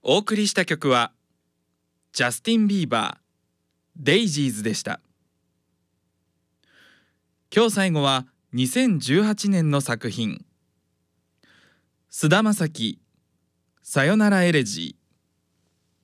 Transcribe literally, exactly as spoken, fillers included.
お送りした曲はジャスティン・ビーバー、デイジーズでした。今日最後はにせんじゅうはちねんの作品、菅田将暉、さよならエレジー。